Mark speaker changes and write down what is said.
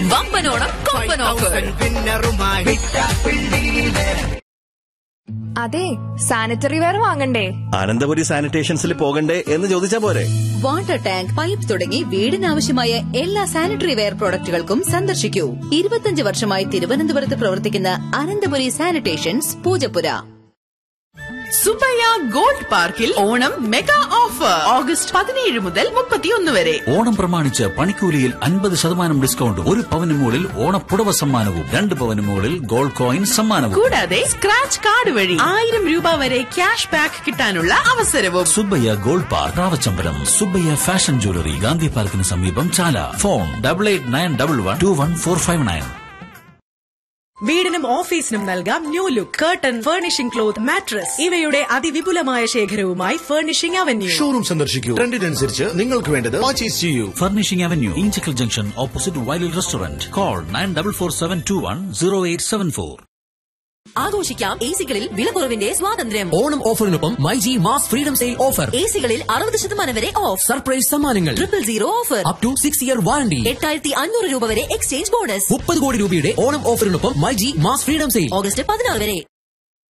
Speaker 1: വമ്പനോണം കൊമ്പൻ ഓഫർ.
Speaker 2: അതെ, sanitary ware വാങ്ങണ്ടേ?
Speaker 3: അനന്തപുരി സാനിറ്റേഷൻസിൽ പോകണ്ടേ എന്ന് ചോദിച്ചാ പോരെ.
Speaker 1: വാട്ടർ ടാങ്ക്, പൈപ്പ് തുടങ്ങി വീടിനാവശ്യമായ എല്ലാ സാനിറ്ററി വെയർ പ്രോഡക്റ്റുകൾക്കും സന്ദർശിക്കൂ. 25 വർഷമായി തിരുവനന്തപുരത്ത് പ്രവർത്തിക്കുന്ന അനന്തപുരി സാനിറ്റേഷൻസ്, പൂജപ്പുര.
Speaker 4: സുബയ്യ ഗോൾഡ് പാർക്കിൽ ഓണം മെഗാ ഓഫർ ഓഗസ്റ്റ് 17 മുതൽ 31 വരെ.
Speaker 5: ഓണം പ്രമാണിച്ച് പണിക്കൂലിയിൽ 50% ഡിസ്കൗണ്ട്, 1 പവന് മുകളിൽ ഓണപ്പുടവ സമ്മാനവും, 2 പവന് മുകളിൽ ഗോൾഡ് കോയിൻ സമ്മാനവും,
Speaker 4: കൂടാതെ സ്ക്രാച്ച് കാർഡ് വഴി 1000 രൂപ വരെ ക്യാഷ് ബാക്ക് കിട്ടാനുള്ള അവസരവും.
Speaker 5: Subbaiah gold park, റാവച്ചമ്പലം. Subbaiah fashion jewellery, Gandhi പാർക്കിന് സമീപം, ചാല. ഫോൺ 8891121459.
Speaker 6: വീടിനും ഓഫീസിനും നൽകാം new look. Curtain, furnishing cloth, mattress ഇവയുടെ അതിവിപുലമായ ശേഖരവുമായി ഫർണിഷിംഗ് അവന്യൂ
Speaker 7: ഷോറൂം സന്ദർശിക്കൂ. ട്രെൻഡിനനുസരിച്ച് നിങ്ങൾക്ക് വേണ്ടത് പർച്ചേസ് ചെയ്യൂ.
Speaker 5: Furnishing avenue, Inchakkal junction, opposite വൈലിൽ restaurant. Call 9447210874.
Speaker 1: ആഘോഷിക്കാം എസികളിൽ വിലക്കുറവിന്റെ സ്വാതന്ത്ര്യം.
Speaker 8: Onam ഓഫറിനൊപ്പം myG mass freedom sale offer.
Speaker 1: എസികളിൽ 60% വരെ ഓഫ്.
Speaker 8: സർപ്രൈസ് സമ്മാനങ്ങൾ,
Speaker 1: 000 offer,
Speaker 8: up to 6 year warranty,
Speaker 1: 8500 രൂപ വരെ എക്സ്ചേഞ്ച് ബോണസ്.
Speaker 8: 30 കോടി രൂപയുടെ Onam ഓഫറിനൊപ്പം myG mass freedom sale
Speaker 1: August 16 വരെ.